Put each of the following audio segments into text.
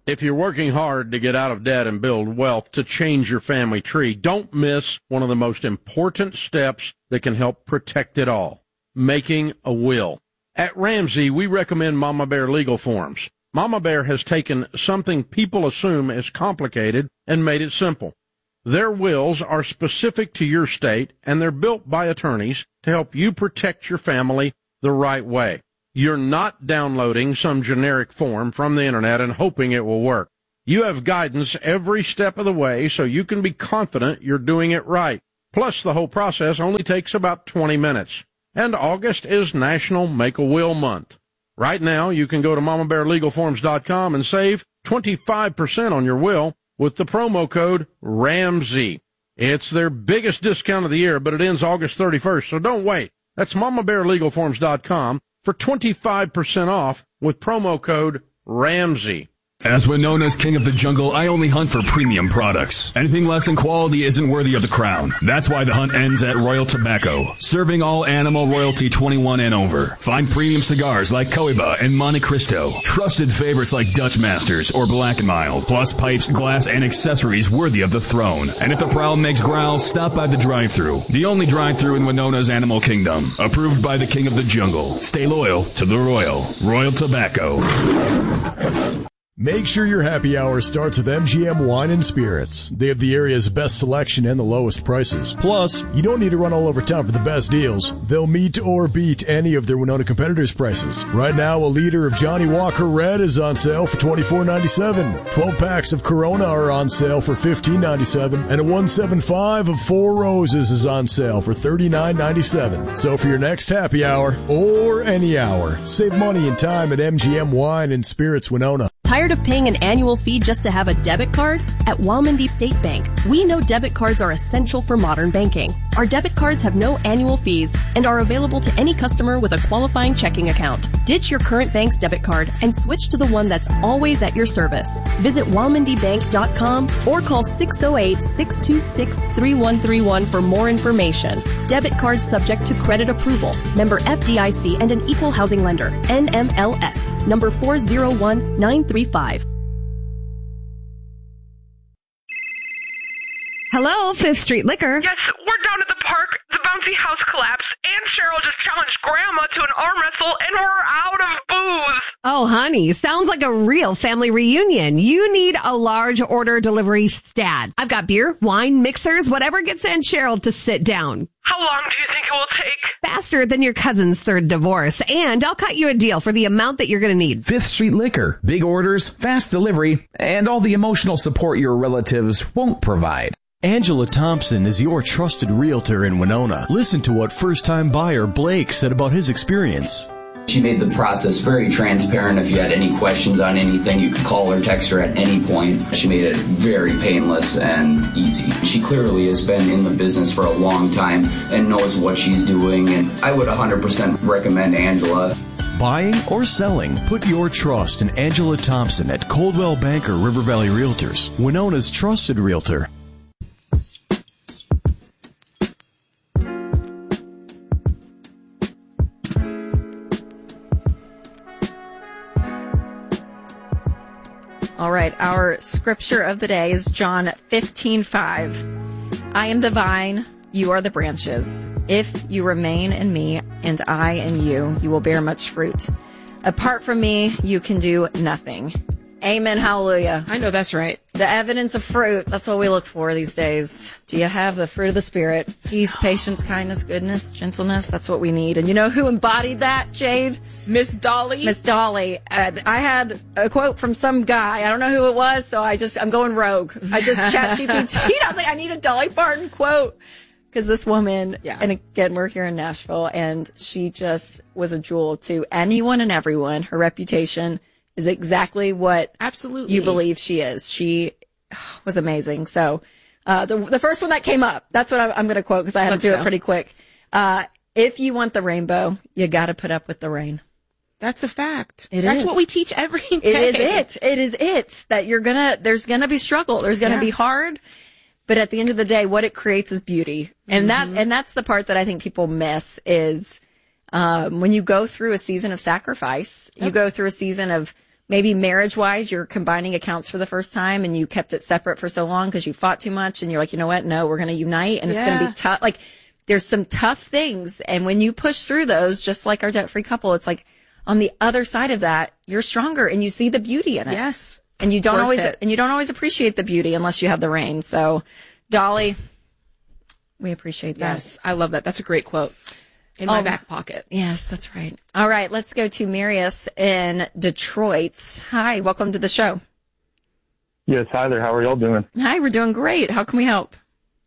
If you're working hard to get out of debt and build wealth to change your family tree, don't miss one of the most important steps that can help protect it all, making a will. At Ramsey, we recommend Mama Bear Legal Forms. Mama Bear has taken something people assume is complicated and made it simple. Their wills are specific to your state, and they're built by attorneys to help you protect your family the right way. You're not downloading some generic form from the internet and hoping it will work. You have guidance every step of the way so you can be confident you're doing it right. Plus, the whole process only takes about 20 minutes. And August is National Make-A-Will Month. Right now, you can go to MamaBearLegalForms.com and save 25% on your will with the promo code RAMSEY. It's their biggest discount of the year, but it ends August 31st, so don't wait. That's MamaBearLegalForms.com for 25% off with promo code RAMSEY. As Winona's king of the jungle, I only hunt for premium products. Anything less than quality isn't worthy of the crown. That's why the hunt ends at Royal Tobacco, serving all animal royalty 21 and over. Find premium cigars like Cohiba and Monte Cristo, trusted favorites like Dutch Masters or Black & Mild, plus pipes, glass, and accessories worthy of the throne. And if the prowl makes growl, stop by the drive-thru, the only drive-thru in Winona's Animal Kingdom. Approved by the king of the jungle. Stay loyal to the Royal Tobacco. Make sure your happy hour starts with MGM Wine and Spirits. They have the area's best selection and the lowest prices. Plus, you don't need to run all over town for the best deals. They'll meet or beat any of their Winona competitors' prices. Right now, a liter of Johnny Walker Red is on sale for $24.97. 12 packs of Corona are on sale for $15.97. And a 175 of Four Roses is on sale for $39.97. So for your next happy hour, or any hour, save money and time at MGM Wine and Spirits Winona. Tired of paying an annual fee just to have a debit card? At Walmondie State Bank, we know debit cards are essential for modern banking. Our debit cards have no annual fees and are available to any customer with a qualifying checking account. Ditch your current bank's debit card and switch to the one that's always at your service. Visit WalmondiBank.com or call 608-626-3131 for more information. Debit cards subject to credit approval. Member FDIC and an equal housing lender. NMLS. Number 401935. Hello, Fifth Street Liquor. Yes, we're down at the park. The bouncy house collapsed, and Cheryl just challenged Grandma to an arm wrestle, and we're out of booze. Oh, honey, sounds like a real family reunion. You need a large order delivery stat. I've got beer, wine, mixers, whatever gets Aunt Cheryl to sit down. How long do you think it will take? Faster than your cousin's third divorce. And I'll cut you a deal for the amount that you're going to need. Fifth Street Liquor. Big orders, fast delivery, and all the emotional support your relatives won't provide. Angela Thompson is your trusted realtor in Winona. Listen to what first-time buyer Blake said about his experience. She made the process very transparent. If you had any questions on anything, you could call or text her at any point. She made it very painless and easy. She clearly has been in the business for a long time and knows what she's doing, and I would 100% recommend Angela. Buying or selling, put your trust in Angela Thompson at Coldwell Banker River Valley Realtors, Winona's trusted realtor. All right, our scripture of the day is John 15:5. I am the vine, you are the branches. If you remain in me and I in you, you will bear much fruit. Apart from me, you can do nothing. Amen, hallelujah. I know that's right. The evidence of fruit, that's what we look for these days. Do you have the fruit of the Spirit? Peace, patience, kindness, goodness, gentleness. That's what we need. And you know who embodied that, Jade? Miss Dolly. Miss Dolly. I had a quote from some guy. I don't know who it was, so I'm going rogue. I just chat GPT'd. I was like, I need a Dolly Parton quote. Because this woman, and again, we're here in Nashville, and she just was a jewel to anyone and everyone. Her reputation is exactly what absolutely you believe she is. She was amazing. So the first one that came up, that's what I'm going to quote because I had to do it pretty quick. If you want the rainbow, you got to put up with the rain. That's a fact. That's what we teach every day. It is it that there's going to be struggle. There's going to be hard. But at the end of the day, what it creates is beauty. And that's the part that I think people miss is when you go through a season of sacrifice, you go through a season of maybe marriage-wise, you're combining accounts for the first time and you kept it separate for so long because you fought too much and you're like, you know what? No, we're going to unite and it's going to be tough. Like, there's some tough things. And when you push through those, just like our debt-free couple, it's like on the other side of that, you're stronger and you see the beauty in it. Yes. And you don't always appreciate the beauty unless you have the rain. So, Dolly, we appreciate that. Yes, I love that. That's a great quote. In my back pocket. Yes, that's right. All right, let's go to Marius in Detroit. Hi, welcome to the show. Yes, hi there. How are y'all doing? Hi, we're doing great. How can we help?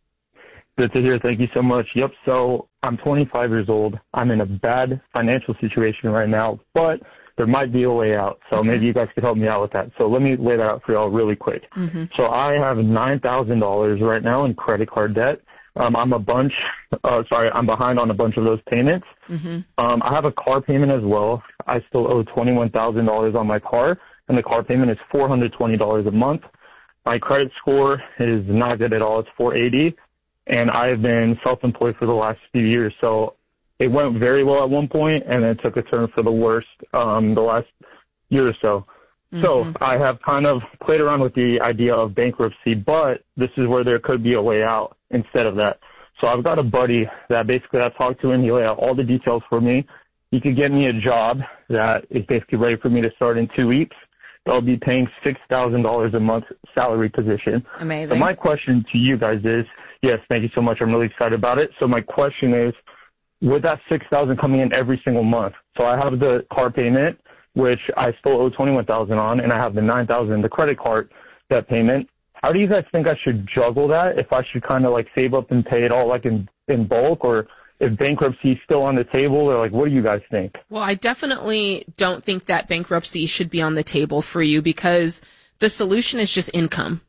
Good to hear. Thank you so much. Yep, so I'm 25 years old. I'm in a bad financial situation right now, but there might be a way out. So maybe you guys could help me out with that. So let me lay that out for y'all really quick. Mm-hmm. So I have $9,000 right now in credit card debt. I'm behind on a bunch of those payments. Mm-hmm. I have a car payment as well. I still owe $21,000 on my car, and the car payment is $420 a month. My credit score is not good at all. It's 480, and I've been self-employed for the last few years. So it went very well at one point, and then took a turn for the worst the last year or so. Mm-hmm. So I have kind of played around with the idea of bankruptcy, but this is where there could be a way out instead of that. So I've got a buddy that basically I talked to him. He laid out all the details for me. He could get me a job that is basically ready for me to start in 2 weeks. I'll be paying $6,000 a month salary position. Amazing. So my question to you guys is, yes, thank you so much. I'm really excited about it. So my question is, with that $6,000 coming in every single month, so I have the car payment, which I still owe $21,000 on, and I have the $9,000, the credit card debt payment. How do you guys think I should juggle that? If I should kind of like save up and pay it all like in bulk, or if bankruptcy is still on the table, or like, what do you guys think? Well, I definitely don't think that bankruptcy should be on the table for you, because the solution is just income.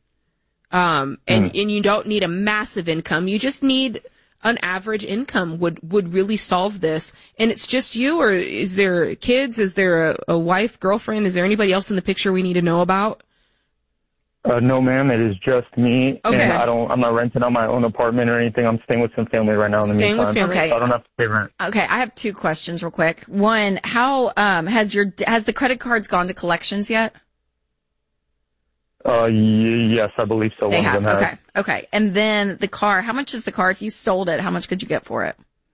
And you don't need a massive income. You just need an average income would really solve this. And it's just you, or is there kids? Is there a wife, girlfriend? Is there anybody else in the picture we need to know about? No, ma'am. It is just me. Okay. And I'm not renting out my own apartment or anything. I'm staying with some family right now in the meantime. With family. Okay. So I don't have to pay rent. Okay, I have two questions real quick. One, how has the credit cards gone to collections yet? Yes, I believe so. They One have. of them has. Okay. And then the car, how much is the car? If you sold it, how much could you get for it?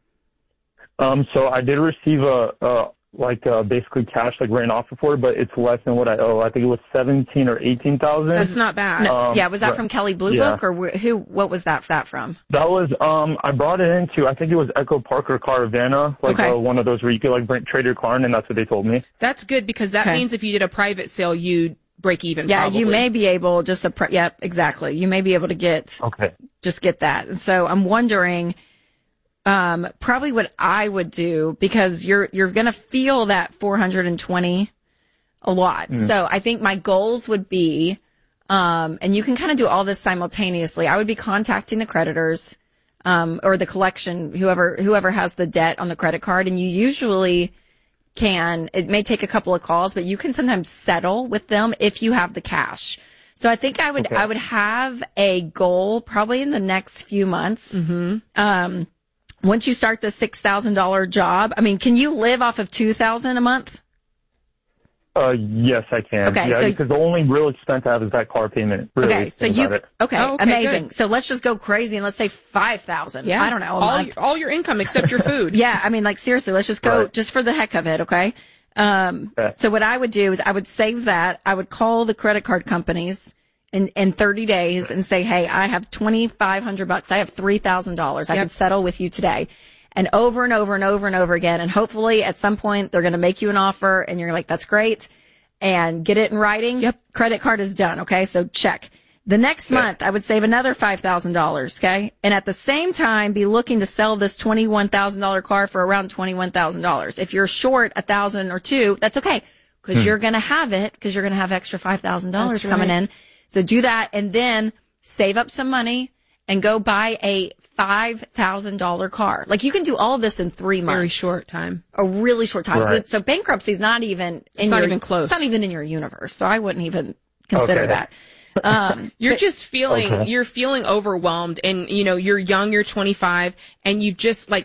So I did receive basically cash, like written offer for it, but it's less than what I owe. I think it was $17,000 or $18,000. That's not bad. No, was that from Kelley Blue Book, or what was that from? That was, I brought it into, I think it was Echo Park or Caravana, one of those where you could like trade your car in, and that's what they told me. That's good, because that means if you did a private sale, you'd break even. Yeah, probably. you may be able exactly. You may be able to get that. And so I'm wondering, probably what I would do, because you're going to feel that 420 a lot. Mm. So I think my goals would be, and you can kind of do all this simultaneously. I would be contacting the creditors, or the collection, whoever has the debt on the credit card. And you usually it may take a couple of calls, but you can sometimes settle with them if you have the cash. So I think I would have a goal probably in the next few months. Mm-hmm. Once you start the $6,000 job, I mean, can you live off of $2,000 a month? Yes, I can. Okay, yeah, so because the only real expense I have is that car payment. Really, amazing. Good. So let's just go crazy and let's say $5,000. Yeah. I don't know. All your income except your food. Yeah, I mean, like seriously, let's just go just for the heck of it, okay? So what I would do is I would save that. I would call the credit card companies in 30 days and say, hey, I have $2,500. I have $3,000. I could settle with you today. And over and over and over and over again. And hopefully at some point they're going to make you an offer and you're like, that's great. And get it in writing. Yep. Credit card is done. Okay. So check. The next month I would save another $5,000. Okay. And at the same time be looking to sell this $21,000 car for around $21,000. If you're short $1,000 or $2,000, that's okay. Cause you're going to have it, cause you're going to have extra $5,000 coming in. So do that and then save up some money and go buy a $5,000 car. Like you can do all of this in 3 months. Very short time. A really short time. Right. So bankruptcy is not even even close. It's not even in your universe. So I wouldn't even consider that. You're just feeling, you're feeling overwhelmed, and you're young, you're 25, and you've just like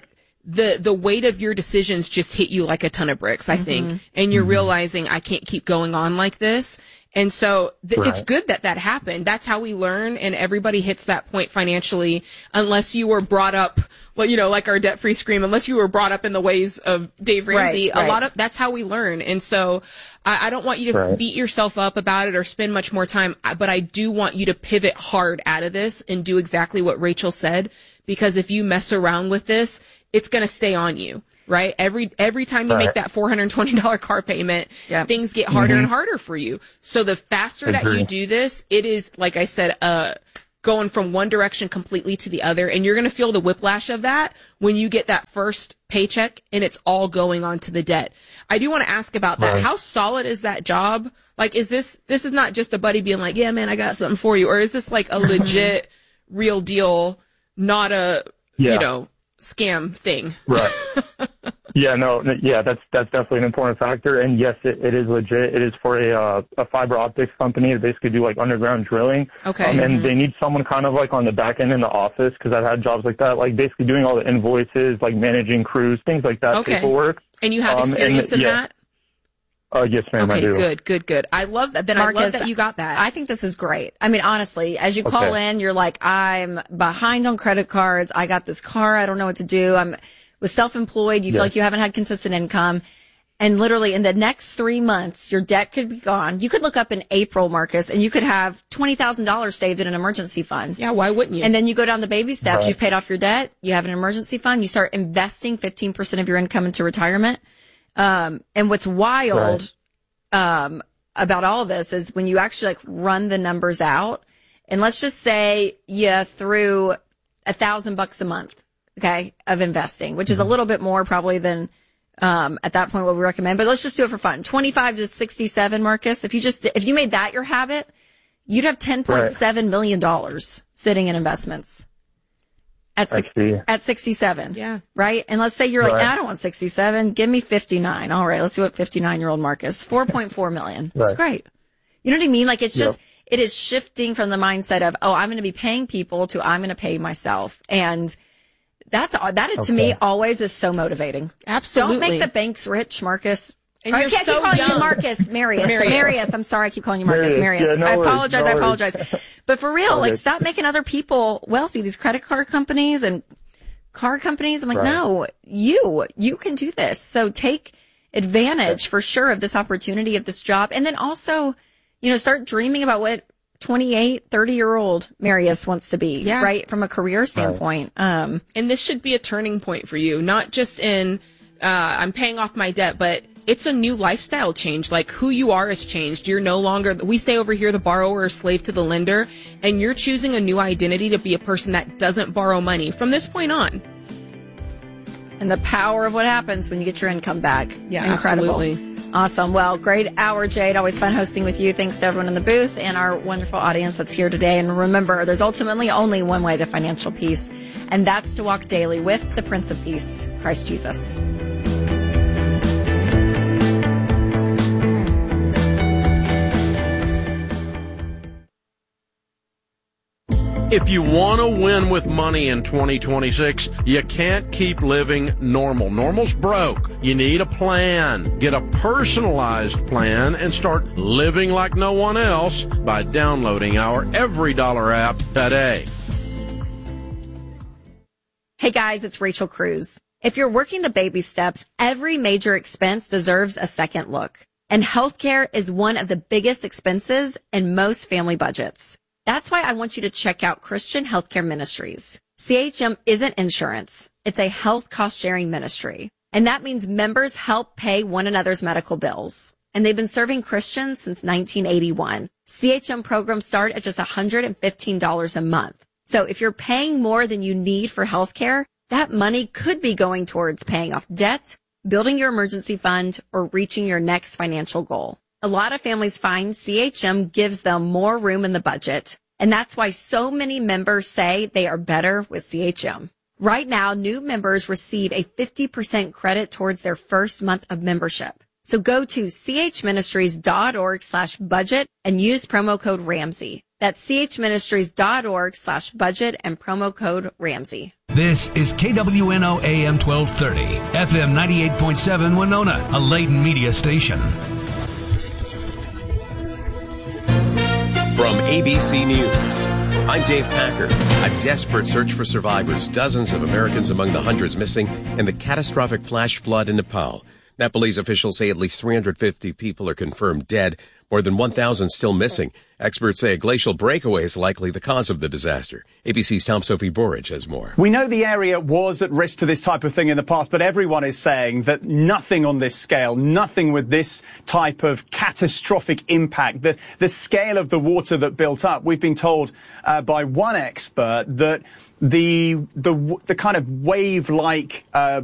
the weight of your decisions just hit you like a ton of bricks, I think. And you're realizing I can't keep going on like this. And so it's good that that happened. That's how we learn. And everybody hits that point financially, unless you were brought up, well, you know, like our debt-free scream, unless you were brought up in the ways of Dave Ramsey. A lot of, that's how we learn. And so I don't want you to beat yourself up about it or spend much more time, but I do want you to pivot hard out of this and do exactly what Rachel said, because if you mess around with this, it's going to stay on you. Right? Every time you make that $420 car payment, things get harder and harder for you. So the faster that you do this, it is, like I said, going from one direction completely to the other. And you're going to feel the whiplash of that when you get that first paycheck and it's all going on to the debt. I do want to ask about that. How solid is that job? Like, is this is not just a buddy being like, yeah, man, I got something for you. Or is this like a legit, real deal, not a, you know, scam thing? Right. That's definitely an important factor. And yes, it is legit. It is for a fiber optics company to basically do like underground drilling. Okay. And they need someone kind of like on the back end in the office, because I've had jobs like that, like basically doing all the invoices, like managing crews, things like that, paperwork. And you have experience in that? Yes, ma'am, I do. Good. I love that. Then Marcus, I love that you got that. I think this is great. I mean, honestly, as you call in, you're like, I'm behind on credit cards. I got this car. I don't know what to do. I'm was self-employed. You feel like you haven't had consistent income. And literally in the next 3 months, your debt could be gone. You could look up in April, Marcus, and you could have $20,000 saved in an emergency fund. Yeah, why wouldn't you? And then you go down the baby steps. You've paid off your debt. You have an emergency fund. You start investing 15% of your income into retirement. And what's wild about all of this is when you actually like run the numbers out, and let's just say you threw $1,000 a month, of investing, which is a little bit more probably than at that point what we recommend, but let's just do it for fun. 25 to 67, Marcus. If you made that your habit, you'd have $10.7 million sitting in investments at 67. Yeah. Right? And let's say you're like, I don't want 67. Give me 59. All right. Let's see what 59-year-old Marcus, 4.4 million. That's great. You know what I mean? Like it's just, it is shifting from the mindset of, oh, I'm going to be paying people to I'm going to pay myself. And to me always is so motivating. Absolutely. Don't make the banks rich, Marcus. And you're I keep calling you Marcus. Marius. I'm sorry. I keep calling you Marcus. Marius. Yeah, I apologize. But for real, like stop making other people wealthy. These credit card companies and car companies. I'm like, no, you can do this. So take advantage for sure of this opportunity, of this job. And then also, start dreaming about what 28, 30-year-old Marius wants to be, right? From a career standpoint. And this should be a turning point for you, not just in, I'm paying off my debt, but it's a new lifestyle change. Like who you are has changed. You're no longer, we say over here, the borrower is slave to the lender, and you're choosing a new identity to be a person that doesn't borrow money from this point on. And the power of what happens when you get your income back. Yeah, incredible. Absolutely. Awesome. Well, great hour, Jade. Always fun hosting with you. Thanks to everyone in the booth and our wonderful audience that's here today. And remember, there's ultimately only one way to financial peace, and that's to walk daily with the Prince of Peace, Christ Jesus. If you want to win with money in 2026, you can't keep living normal. Normal's broke. You need a plan. Get a personalized plan and start living like no one else by downloading our Every Dollar app today. Hey guys, it's Rachel Cruz. If you're working the baby steps, every major expense deserves a second look. And healthcare is one of the biggest expenses in most family budgets. That's why I want you to check out Christian Healthcare Ministries. CHM isn't insurance. It's a health cost-sharing ministry. And that means members help pay one another's medical bills. And they've been serving Christians since 1981. CHM programs start at just $115 a month. So if you're paying more than you need for healthcare, that money could be going towards paying off debt, building your emergency fund, or reaching your next financial goal. A lot of families find CHM gives them more room in the budget, and that's why so many members say they are better with CHM. Right now, new members receive a 50% credit towards their first month of membership. So go to chministries.org/budget and use promo code Ramsey. That's chministries.org/budget and promo code Ramsey. This is KWNO AM 1230, FM 98.7 Winona, a Layton media station. From ABC News, I'm Dave Packer. A desperate search for survivors, dozens of Americans among the hundreds missing in the catastrophic flash flood in Nepal. Nepalese officials say at least 350 people are confirmed dead, more than 1,000 still missing. Experts say a glacial breakaway is likely the cause of the disaster. ABC's Tom Sophie Borage has more. We know the area was at risk to this type of thing in the past, but everyone is saying that nothing on this scale, nothing with this type of catastrophic impact, the scale of the water that built up. We've been told by one expert that the kind of wave-like